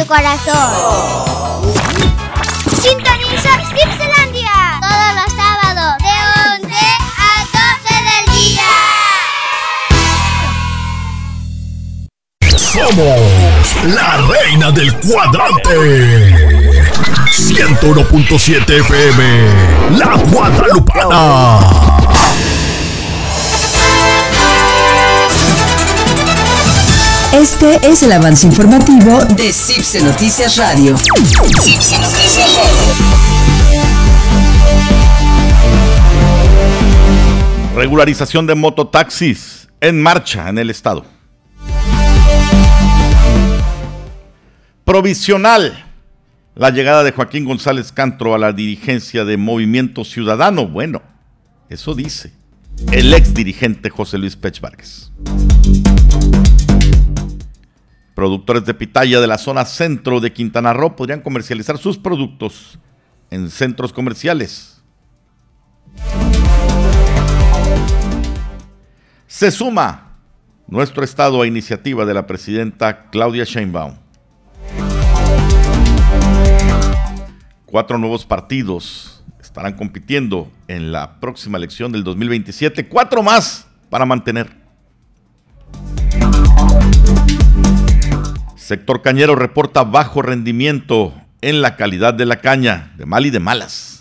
corazón. Sintoniza Cipselandia todos los sábados de 11 a 12 del día. Somos la reina del cuadrante. 101.7 FM, La Guadalupana. Este es el avance informativo de CIPSE Noticias Radio. CIPSE Noticias Radio. Regularización de mototaxis en marcha en el estado. Provisional la llegada de Joaquín González Cantro a la dirigencia de Movimiento Ciudadano. Bueno, eso dice el ex dirigente José Luis Pech Vargas. Productores de pitaya de la zona centro de Quintana Roo podrían comercializar sus productos en centros comerciales. Se suma nuestro estado a iniciativa de la presidenta Claudia Sheinbaum. 4 nuevos partidos estarán compitiendo en la próxima elección del 2027. 4 más para mantener. Sector cañero reporta bajo rendimiento en la calidad de la caña, de mal y de malas.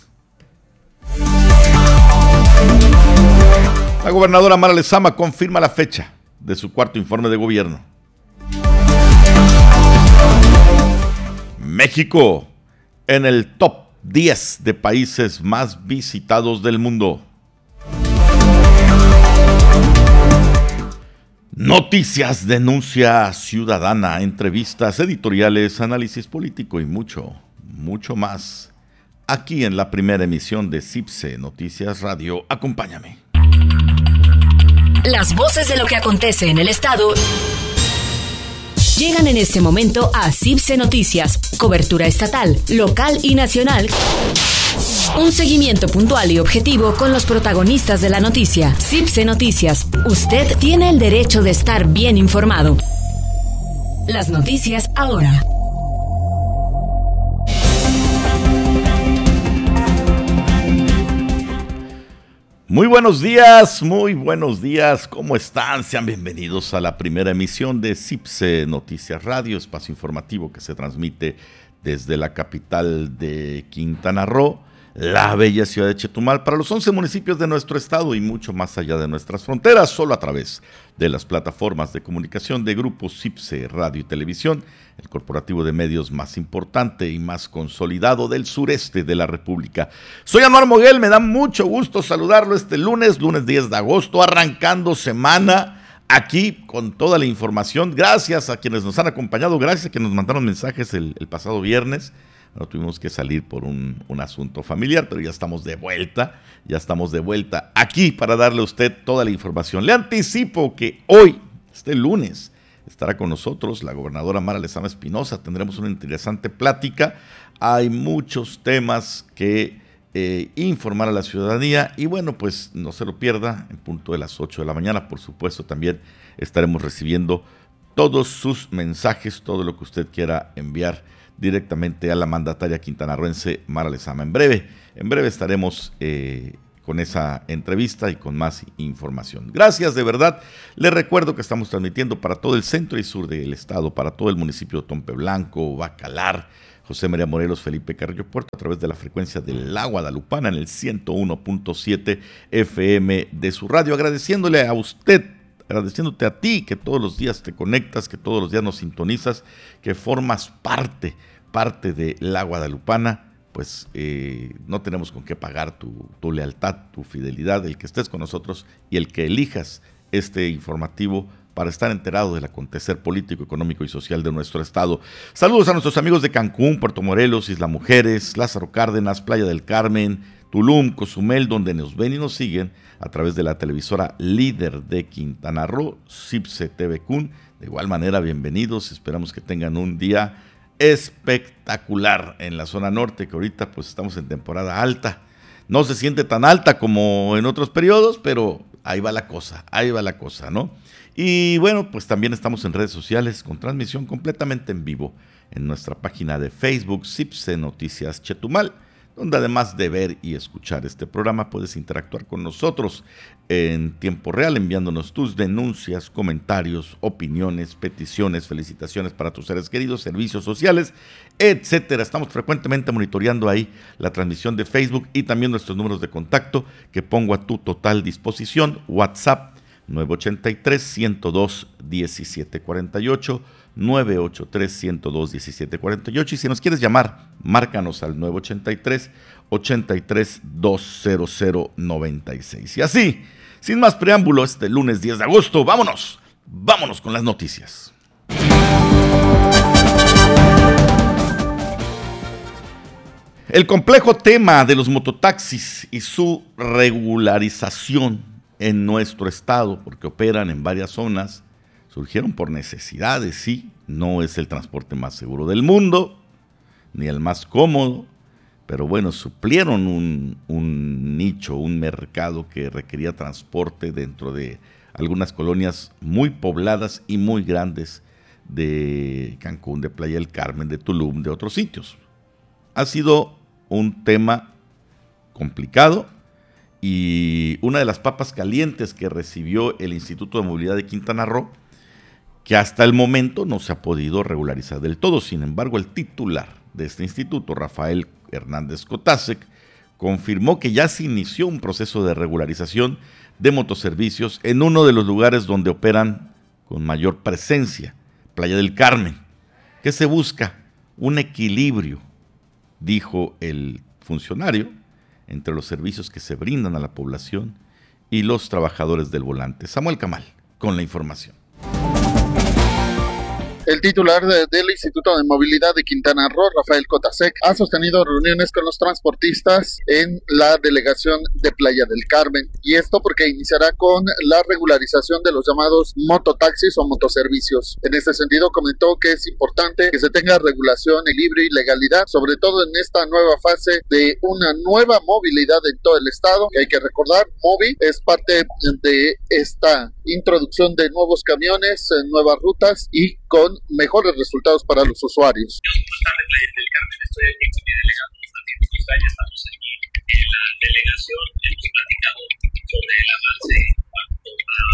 La gobernadora Mara Lezama confirma la fecha de su cuarto informe de gobierno. México en el top 10 de países más visitados del mundo. Noticias, denuncia ciudadana, entrevistas, editoriales, análisis político y mucho, mucho más. Aquí en la primera emisión de CIPSE Noticias Radio. Acompáñame. Las voces de lo que acontece en el estado llegan en este momento a CIPSE Noticias. Cobertura estatal, local y nacional. Un seguimiento puntual y objetivo con los protagonistas de la noticia. CIPSE Noticias. Usted tiene el derecho de estar bien informado. Las noticias ahora. Muy buenos días, ¿cómo están? Sean bienvenidos a la primera emisión de CIPSE Noticias Radio, espacio informativo que se transmite desde la capital de Quintana Roo, la bella ciudad de Chetumal, para los 11 municipios de nuestro estado y mucho más allá de nuestras fronteras, solo a través de las plataformas de comunicación de Grupo CIPSE Radio y Televisión, el corporativo de medios más importante y más consolidado del sureste de la República. Soy Anuar Moguel, me da mucho gusto saludarlo este lunes 10 de agosto, arrancando semana aquí con toda la información. Gracias a quienes nos han acompañado, gracias a quienes nos mandaron mensajes el pasado viernes. No tuvimos que salir por un asunto familiar, pero ya estamos de vuelta aquí para darle a usted toda la información. Le anticipo que hoy, este lunes, estará con nosotros la gobernadora Mara Lezama Espinosa. Tendremos una interesante plática. Hay muchos temas que informar a la ciudadanía y bueno, pues no se lo pierda en punto de las 8 de la mañana. Por supuesto, también estaremos recibiendo todos sus mensajes, todo lo que usted quiera enviar directamente a la mandataria quintanarroense Mara Lezama. En breve estaremos con esa entrevista y con más información. Gracias, de verdad. Les recuerdo que estamos transmitiendo para todo el centro y sur del estado, para todo el municipio de Tompe Blanco, Bacalar, José María Morelos, Felipe Carrillo Puerto, a través de la frecuencia de La Guadalupana en el 101.7 FM de su radio. Agradeciéndole a usted, agradeciéndote a ti que todos los días te conectas, que todos los días nos sintonizas, que formas parte de La Guadalupana. Pues no tenemos con qué pagar tu lealtad, tu fidelidad, el que estés con nosotros y el que elijas este informativo para estar enterado del acontecer político, económico y social de nuestro estado. Saludos a nuestros amigos de Cancún, Puerto Morelos, Isla Mujeres, Lázaro Cárdenas, Playa del Carmen, Tulum, Cozumel, donde nos ven y nos siguen a través de la televisora líder de Quintana Roo, CIPSE TV CUN. De igual manera, bienvenidos, esperamos que tengan un día espectacular en la zona norte, que ahorita pues estamos en temporada alta. No se siente tan alta como en otros periodos, pero ahí va la cosa, ¿no? Y bueno, pues también estamos en redes sociales con transmisión completamente en vivo en nuestra página de Facebook, CIPSE Noticias Chetumal, donde además de ver y escuchar este programa puedes interactuar con nosotros en tiempo real, enviándonos tus denuncias, comentarios, opiniones, peticiones, felicitaciones para tus seres queridos, servicios sociales, etcétera. Estamos frecuentemente monitoreando ahí la transmisión de Facebook y también nuestros números de contacto que pongo a tu total disposición. WhatsApp 983-102-1748, 983-102-1748, y si nos quieres llamar, márcanos al 983-83-20096. Y así, sin más preámbulo, este lunes 10 de agosto, vámonos con las noticias. El complejo tema de los mototaxis y su regularización en nuestro estado, porque operan en varias zonas, surgieron por necesidades, sí. No es el transporte más seguro del mundo, ni el más cómodo, pero bueno, suplieron un nicho, un mercado que requería transporte dentro de algunas colonias muy pobladas y muy grandes de Cancún, de Playa del Carmen, de Tulum, de otros sitios. Ha sido un tema complicado, y una de las papas calientes que recibió el Instituto de Movilidad de Quintana Roo, que hasta el momento no se ha podido regularizar del todo. Sin embargo, el titular de este instituto, Rafael Hernández Kotasek, confirmó que ya se inició un proceso de regularización de motoservicios en uno de los lugares donde operan con mayor presencia, Playa del Carmen, que se busca un equilibrio, dijo el funcionario, entre los servicios que se brindan a la población y los trabajadores del volante. Samuel Camal, con la información. El titular del Instituto de Movilidad de Quintana Roo, Rafael Kotasek, ha sostenido reuniones con los transportistas en la delegación de Playa del Carmen. Y esto porque iniciará con la regularización de los llamados mototaxis o motoservicios. En este sentido, comentó que es importante que se tenga regulación, equilibrio y legalidad, sobre todo en esta nueva fase de una nueva movilidad en todo el estado. Que hay que recordar, Movi es parte de esta introducción de nuevos camiones, nuevas rutas y con mejores resultados para los usuarios. Yo soy de Playa del Carmen, estoy aquí con mi delegado Martín Pizaya, estamos aquí en la delegación, hemos platicado sobre el avance en cuanto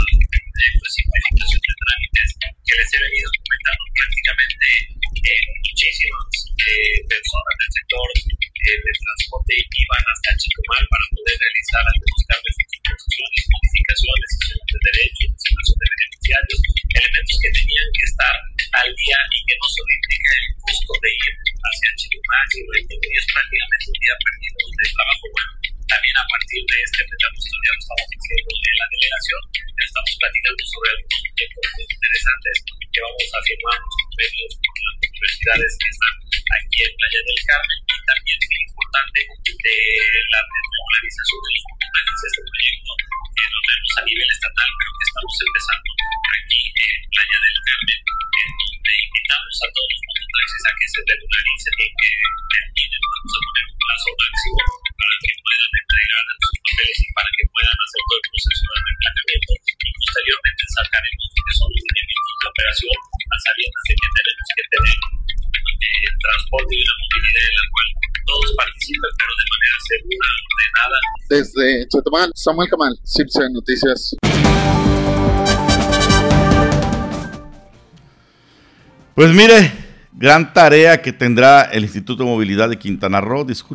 a simplificación de trámites que les he venido comentando. Prácticamente muchísimas personas del sector del transporte iban hasta Chetumal para poder realizar algunos cambios en sus posiciones, modificaciones, sesiones de derechos, designación de beneficiarios, elementos que tenían que estar al día y que no solo implica el costo de ir hacia Chetumal, sino que es prácticamente un día perdido de trabajo. Bueno, también a partir de este presupuesto ya lo estamos haciendo en la delegación, ya estamos platicando sobre algunos proyectos muy interesantes que vamos a firmar los convenios con las universidades que están aquí en Playa del Carmen, y también muy importante de la regularización de los mototaxis, este proyecto que lo tenemos a nivel estatal, pero que estamos empezando aquí en Playa del Carmen, en donde invitamos a todos los mototaxis a que se regularicen y que terminen. Vamos a poner un plazo máximo para que puedan entregar sus papeles y para que puedan hacer todo el proceso de reemplazamiento, y posteriormente sacaremos lo que son los lineamientos de operación, a sabiendas de que tenemos que tener transporte y una movilidad en la cual todos participen, pero de manera segura, ordenada. Desde Chetumal, Samuel Camal, CIPSE Noticias. Pues mire, gran tarea que tendrá el Instituto de Movilidad de Quintana Roo.